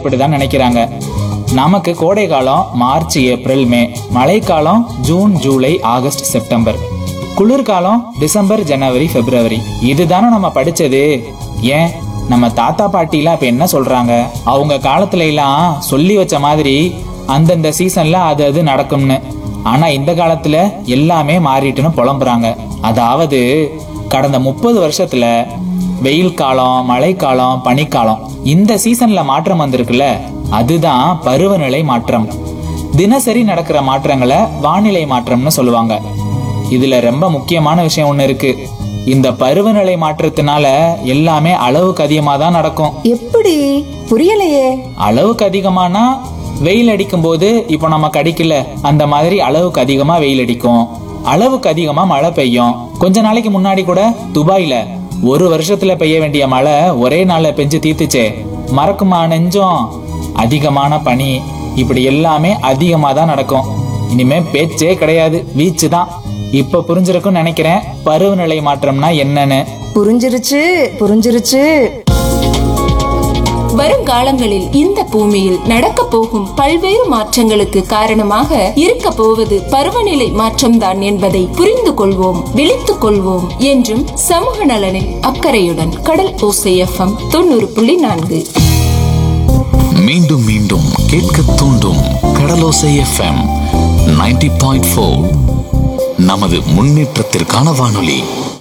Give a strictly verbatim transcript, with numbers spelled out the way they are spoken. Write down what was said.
அப்படிதான் நினைக்கிறாங்க. நமக்கு கோடை காலம் மார்ச் ஏப்ரல் மே, மழைக்காலம் ஜூன் ஜூலை ஆகஸ்ட் செப்டம்பர், குளிர்காலம் டிசம்பர் ஜனவரி பிப்ரவரி. இதுதானே நம்ம படிச்சது. ஏன் நம்ம தாத்தா பாட்டி எல்லாம் இப்ப என்ன சொல்றாங்க? அவங்க காலத்துல எல்லாம் சொல்லி வச்ச மாதிரி அந்தந்த சீசன்ல அது அது நடக்கும்னு. ஆனா இந்த காலத்துல எல்லாமே மாறிட்டுன்னு புலம்புறாங்க. அதாவது கடந்த முப்பது வருஷத்துல வெயில் காலம், மழைக்காலம், பனிக்காலம், இந்த சீசன்ல மாற்றம் வந்திருக்குல்ல, அதுதான் பருவநிலை மாற்றம். தினசரி நடக்கிற மாற்றங்களை வானிலை மாற்றம்னு சொல்லுவாங்க. இதுல ரொம்ப முக்கியமான விஷயம் ஒண்ணு இருக்கு. இந்த பருவநிலை மாற்றத்தினால எல்லாமே அளவுக்கு அதிகமா தான் நடக்கும். எப்படி? புரியலையே. அளவுக்கு அதிகமானா வெயில் அடிக்கும் போது இப்போ நமக்கு அடிக்கல, அந்த மாதிரி அளவுக்கு அதிகமா வெயில் அடிக்கும், அளவுக்கு அதிகமா மழை பெய்யும். கொஞ்ச நாளைக்கு முன்னாடி கூட துபாயில ஒரு வருஷத்துல பெய்ய வேண்டிய மழை ஒரே நாள்ல பெஞ்சு தீர்த்துச்சே, மறக்குமா நெஞ்சம்? அதிகமான பனி, இப்படி எல்லாமே அதிகமா தான் நடக்கும். இனிமே பேச்சே கிடையாது, வீச்சு தான். இப்ப புரிஞ்சிருக்கும் நினைக்கிறேன் பருவநிலை மாற்றம்னா என்னன்னு. புரிஞ்சிருச்சு புரிஞ்சிருச்சு. வருங்காலங்களில் இந்த பூமியில் நடக்க போகும் பல்வேறு மாற்றங்களுக்கு காரணமாக இருக்க போவது பருவநிலை மாற்றம்தான் என்பதை புரிந்து கொள்வோம், விழித்துக் கொள்வோம் என்றும் சமூக நலனில் அக்கறையுடன் கடல் ஓசை எஃப்எம் தொண்ணூறு புள்ளி நான்கு. மீண்டும் மீண்டும் கேட்க தூண்டும் கடலோசை எஃப்எம் நைன்டி பாயிண்ட் ஃபோர், நமது முன்னேற்றத்திற்கான வானொலி.